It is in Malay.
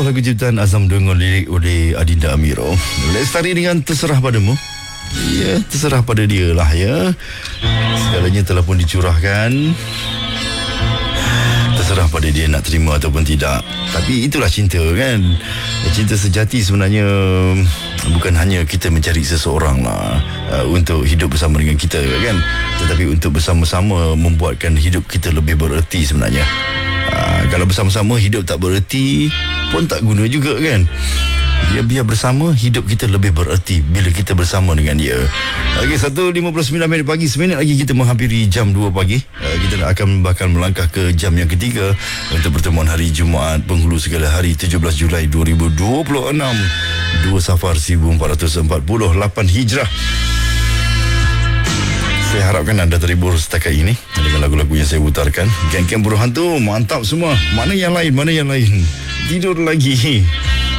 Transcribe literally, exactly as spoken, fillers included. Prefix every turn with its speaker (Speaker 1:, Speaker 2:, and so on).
Speaker 1: sebuah lagu ciptaan Azam dengan lirik oleh Adinda Amiro. Lestari dengan Terserah Padamu. Ya, terserah pada dia lah ya. Segalanya telah pun dicurahkan. Terserah pada dia nak terima ataupun tidak. Tapi itulah cinta kan. Cinta sejati sebenarnya bukan hanya kita mencari seseorang lah uh, untuk hidup bersama dengan kita kan, tetapi untuk bersama-sama membuatkan hidup kita lebih bererti sebenarnya. Uh, kalau bersama-sama hidup tak bererti pun tak guna juga kan. Biar, biar bersama hidup kita lebih bererti bila kita bersama dengan dia. Okey, satu lima puluh sembilan minit pagi, seminit lagi kita menghampiri jam dua pagi. uh, Kita akan bakal melangkah ke jam yang ketiga untuk pertemuan hari Jumaat penghulu segala hari tujuh belas Julai dua ribu dua puluh enam, dua Safar seribu empat ratus empat puluh lapan Hijrah. Saya harapkan anda terhibur setakat ini dengan lagu-lagu yang saya putarkan. Geng-geng Buruh Hantu, mantap semua. Mana yang lain, mana yang lain? Tidur lagi.